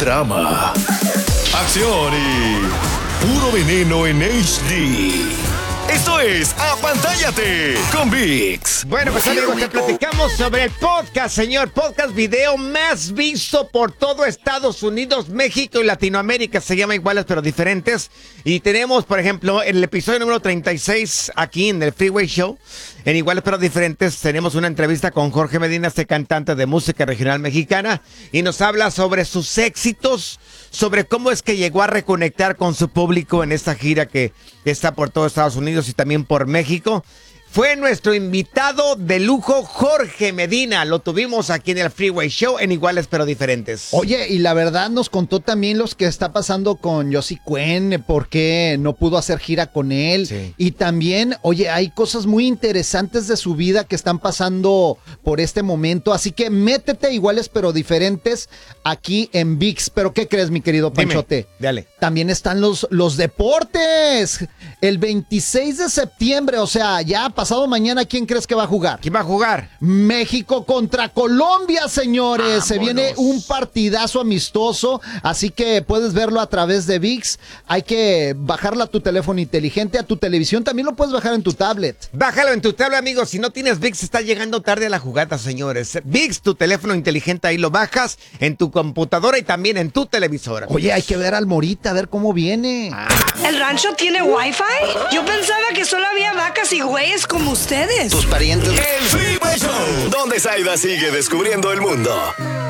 drama, acción y puro veneno en HD. Esto es Apantállate con VIX. Bueno, pues amigos, te platicamos sobre el podcast, señor. Podcast video más visto por todo Estados Unidos, México y Latinoamérica. Se llama Iguales pero Diferentes. Y tenemos, por ejemplo, el episodio número 36 aquí en el Freeway Show. En Iguales pero Diferentes tenemos una entrevista con Jorge Medina, este cantante de música regional mexicana. Y nos habla sobre sus éxitos, sobre cómo es que llegó a reconectar con su público en esta gira que está por todo Estados Unidos y también por México. Fue nuestro invitado de lujo, Jorge Medina. Lo tuvimos aquí en el Freeway Show en Iguales pero Diferentes. Oye, y la verdad nos contó también los que está pasando con Josie Cuen, por qué no pudo hacer gira con él. Sí. Y también, oye, hay cosas muy interesantes de su vida que están pasando por este momento. Así que métete Iguales pero Diferentes aquí en VIX. ¿Pero qué crees, mi querido Panchote? Dime, dale. También están los deportes. El 26 de septiembre, o sea, ya pasado mañana, ¿quién crees que va a jugar? ¿Quién va a jugar? México contra Colombia, señores. ¡Vámonos! Se viene un partidazo amistoso, así que puedes verlo a través de VIX. Hay que bajarla a tu teléfono inteligente, a tu televisión. También lo puedes bajar en tu tablet. Bájalo en tu tablet, amigos. Si no tienes VIX, está llegando tarde a la jugada, señores. VIX, tu teléfono inteligente, ahí lo bajas en tu computadora y también en tu televisora. Oye, hay que ver al Morita, a ver cómo viene. ¿El rancho tiene wifi? Yo pensaba que solo había vacas y güeyes como ustedes. Tus parientes. El Freeway Show, donde Zaida sigue descubriendo el mundo.